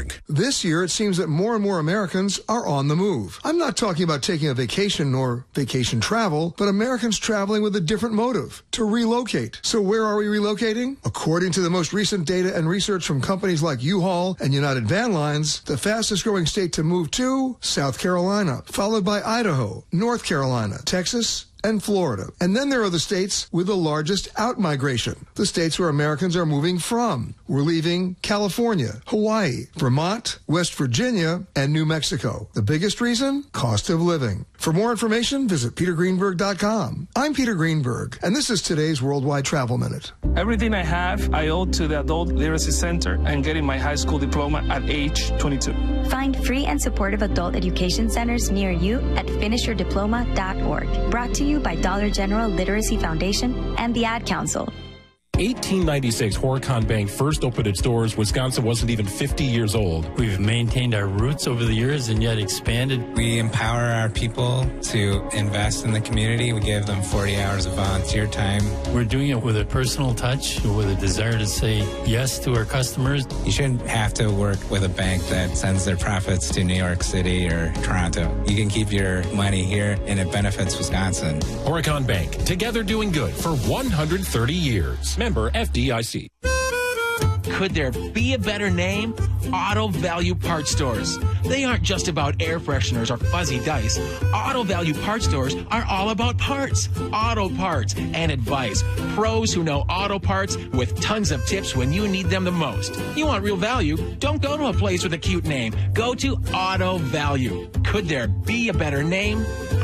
Greenberg. This year, it seems that more and more Americans are on the move. I'm not talking about taking a vacation nor vacation travel, but Americans traveling with a different motive, to relocate. So where are we relocating? According to the most recent data and research from companies like U-Haul and United Van Lines, the fastest growing state to move to, South Carolina, followed by Idaho, North Carolina, Texas, and Florida. And then there are the states with the largest out-migration, the states where Americans are moving from. We're leaving California, Hawaii, Vermont, West Virginia, and New Mexico. The biggest reason? Cost of living. For more information, visit petergreenberg.com. I'm Peter Greenberg, and this is today's Worldwide Travel Minute. Everything I have, I owe to the Adult Literacy Center and getting my high school diploma at age 22. Find free and supportive adult education centers near you at finishyourdiploma.org. Brought to you by Dollar General Literacy Foundation and the Ad Council. 1896, Horicon Bank first opened its doors. Wisconsin wasn't even 50 years old. We've maintained our roots over the years and yet expanded. We empower our people to invest in the community. We give them 40 hours of volunteer time. We're doing it with a personal touch, with a desire to say yes to our customers. You shouldn't have to work with a bank that sends their profits to New York City or Toronto. You can keep your money here, and it benefits Wisconsin. Horicon Bank, together doing good for 130 years. Member FDIC. Could there be a better name? Auto Value Parts Stores. They aren't just about air fresheners or fuzzy dice. Auto Value Parts Stores are all about parts, auto parts, and advice. Pros who know auto parts with tons of tips when you need them the most. You want real value? Don't go to a place with a cute name. Go to Auto Value. Could there be a better name?